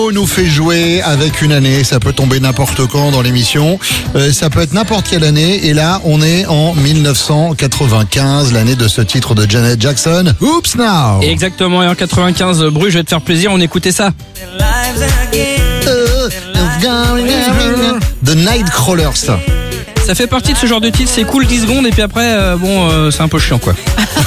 On nous fait jouer avec une année, ça peut tomber n'importe quand dans l'émission, ça peut être n'importe quelle année, et là on est en 1995, l'année de ce titre de Janet Jackson, Oops Now. Exactement, et en 95, Bru, je vais te faire plaisir, on écoutait ça. The Nightcrawlers. Ça fait partie de ce genre de titre, c'est cool 10 secondes et puis après, c'est un peu chiant quoi.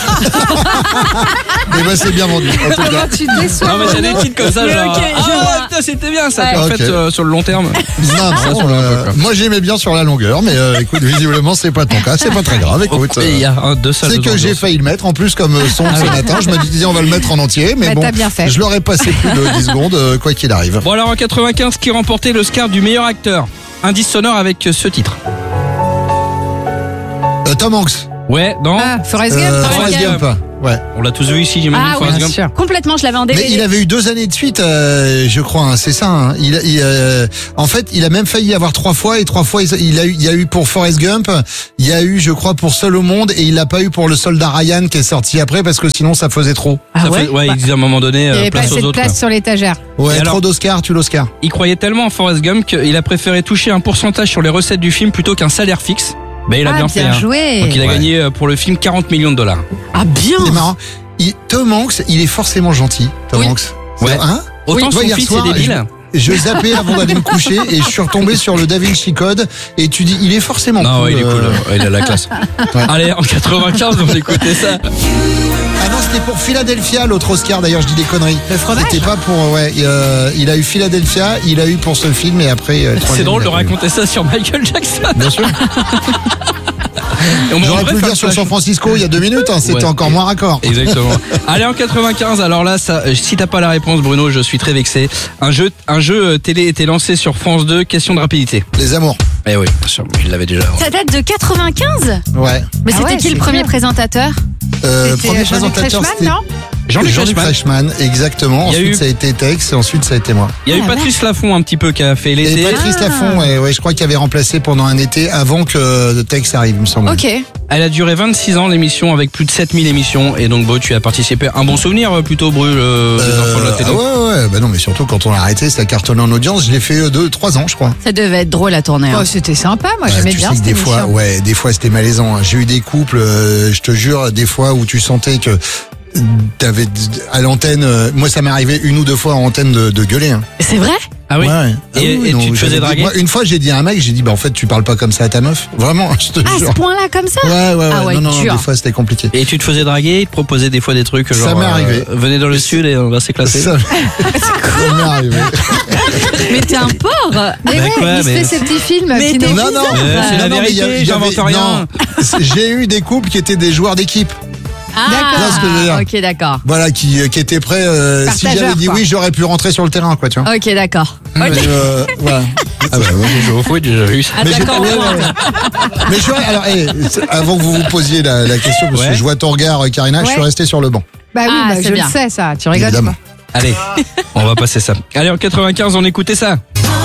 Et ben c'est bien vendu. En tout cas. Tu te déçois. Non mais c'est des titres comme ça, genre, putain c'était bien ça. Ouais. En Ok. fait, sur le long terme. Non, moi j'aimais bien sur la longueur, mais écoute, visiblement c'est pas ton cas, c'est pas très grave. Écoute, Et il y a deux salles c'est de que danse. j'ai failli le mettre en plus comme son ce matin. Je me disais on va le mettre en entier, mais Bah, bon, t'as bien fait. je l'aurais passé plus de 10 secondes, quoi qu'il arrive. Bon alors en 95, qui remportait l'Oscar du meilleur acteur? Indice sonore avec ce titre. Tom Hanks. Ouais, non. Ah, Forrest Gump. Forrest Gump. Ouais. On l'a tous vu ici, j'imagine, Ah oui, Forrest bien Gump. sûr. Complètement, je l'avais en DVD. Mais il avait eu 2 années de suite, je crois, hein, c'est ça. Hein. En fait, il a même failli y avoir 3 fois, et 3 fois, il y a eu pour Forrest Gump, il y a eu, je crois, pour Seul au monde, et il l'a pas eu pour Le Soldat Ryan qui est sorti après, parce que sinon ça faisait trop. Ah Ça ouais. fait- ouais, il disait à un moment donné, Il n'y avait pas place assez aux de autres. place quoi. sur l'étagère. Ouais, Et alors trop d'Oscar, tu l'Oscar. Il croyait tellement en Forrest Gump qu'il a préféré toucher un pourcentage sur les recettes du film plutôt qu'un salaire fixe. Ben il a Ah, bien fait. Hein. joué. Donc il a Ouais. gagné pour le film 40 millions de dollars. Ah bien. C'est marrant. Tom Hanks, il est forcément gentil, Tom Oui. Hanks. Ouais. Hein? Autant Oui, son hier fils soir, est débile. Je zappais avant d'aller me coucher et je suis retombé sur le Da Vinci Code et tu dis, il est forcément Non, cool. ouais, il est cool. Ouais, il a la classe. Ouais. Allez, en 95, on écoutait ça. Ah non, c'était pour Philadelphia, l'autre Oscar. D'ailleurs, je dis des conneries. Le fromage. C'était pas pour. Ouais, il a eu Philadelphia, il a eu pour ce film et après. C'est troisième, drôle de il a pas eu. raconter ça sur Michael Jackson. Bien sûr. Et on J'aurais devrait pu le faire dire sur ça. San Francisco il y a 2 minutes, hein, c'était Ouais. encore moins raccord. Exactement. Allez, en 95, alors là, ça, si t'as pas la réponse, Bruno, je suis très vexé. Un jeu télé était lancé sur France 2, question de rapidité. Les amours. Eh oui, bien sûr, il l'avait déjà. Ça date de 95. Ouais. Mais Ah c'était ouais, qui le c'est premier vieux. présentateur? C'était Premier Jean-Luc présentateur, Reichmann, c'était non Jean-Luc Reichmann. Reichmann, exactement. Il y a Ensuite, eu- ça a été Tex et ensuite, ça a été moi. Il y a eu Ah, Patrice Laffont un petit peu qui a fait Et l'été. Patrice Laffont, ouais, je crois qu'il avait remplacé pendant un été avant que Tex arrive, il me semble. Ok. Elle a duré 26 ans l'émission avec plus de 7000 émissions et donc Bru, tu as participé. Un bon souvenir plutôt, Bru, les enfants de la télé. Ouais, bah non, mais surtout quand on l'a arrêté, ça cartonnait en audience. Je l'ai fait 3 ans, je crois. Ça devait être drôle à tourner. hein. Oh, c'était sympa, moi j'aimais tu bien sais que cette des fois, émission. des fois c'était malaisant. Hein. J'ai eu des couples, je te jure, des fois où tu sentais que t'avais à l'antenne. Moi, ça m'est arrivé 1 ou 2 fois en antenne de gueuler. Hein. C'est vrai? Ah oui. Ouais. Et tu te j'avais faisais dit- draguer? Moi, une fois, j'ai dit à un mec, j'ai dit, bah en fait, tu parles pas comme ça à ta meuf. Vraiment, je te Ah, à ce jure. point-là, comme ça? Ouais, Ah ouais, non, dur. des fois c'était compliqué. Et tu te faisais draguer, il te proposait des fois des trucs genre. Ça m'est arrivé. Venez dans le sud et on va s'éclater. Ça m'est arrivé. Mais t'es un porc! Mais Bah ouais, quoi, il se mais- fait ces petits films. Mais qui t'es nous- Non, non, c'est la non, mais il y vérité, avait- j'invente rien. non. J'ai eu des couples qui étaient des joueurs d'équipe. Ah, ce que je veux dire. ok, d'accord. Voilà, qui étaient prêts. Si Partageurs, j'avais dit quoi. oui, j'aurais pu rentrer sur le terrain, quoi, tu vois. Ok, d'accord. Mais, voilà. Ah bah moi j'ai joué au foot, j'ai déjà vu ça. Ah, Mais j'ai d'accord. pas- Mais je suis, alors, avant que vous vous posiez la question, parce que Ouais. je vois ton regard, Karina, je suis Ouais. resté sur le banc. Bah oui, Ah, bah, c'est je bien. le sais ça, tu rigoles Évidemment. pas. Allez, on va passer ça. Allez, en 95, on écoutait ça.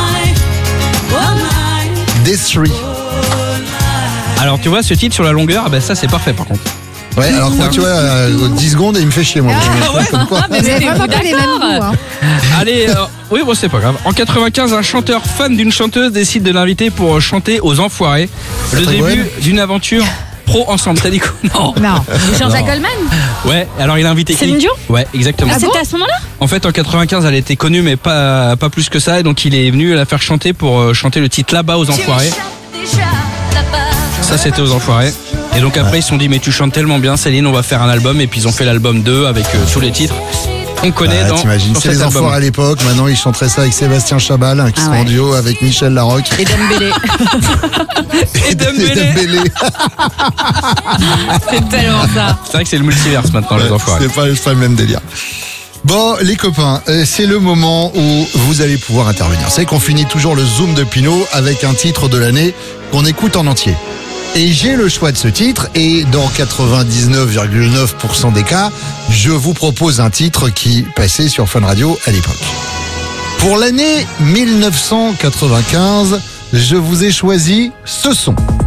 Death 3. Alors tu vois, ce titre sur la longueur, ah bah ça c'est parfait par contre. Ouais, alors moi, tu vois, 10 secondes et il me fait chier, moi. Comme quoi. mais Vous avez mettez-vous vraiment pas les mêmes d'accord. goûts. Hein. Allez, oui bon c'est pas grave. En 95, un chanteur fan d'une chanteuse décide de l'inviter pour chanter aux Enfoirés. Le Patrick début Bruel d'une aventure pro ensemble. T'as dit quoi? Non. Non. Jean-Jacques Goldman? Ouais, alors il a invité qui? Céline Dion? Ouais, exactement. Ah, c'était à ce moment-là? En fait, en 95, elle était connue, mais pas plus que ça. Et donc, il est venu la faire chanter pour chanter le titre Là-bas aux Enfoirés. Ça, c'était aux Enfoirés. Et donc, après, ils se sont dit, mais tu chantes tellement bien, Céline, on va faire un album. Et puis, ils ont fait l'album 2 avec tous les titres qu'on connaît dans T'imagines, sur c'est les cet album. Enfoirés à l'époque. Maintenant, ils chanteraient ça avec Sébastien Chabal, qui Ah sont ouais. en duo avec Michel Larocque. Et Dembélé. Et Dembélé. C'est tellement ça. C'est vrai que c'est le multiverse maintenant, les Enfoirés. C'est pas le même délire. Bon, les copains, c'est le moment où vous allez pouvoir intervenir. C'est qu'on finit toujours le Zoom de Pinot avec un titre de l'année qu'on écoute en entier. Et j'ai le choix de ce titre et dans 99,9% des cas, je vous propose un titre qui passait sur Fun Radio à l'époque. Pour l'année 1995, je vous ai choisi ce son.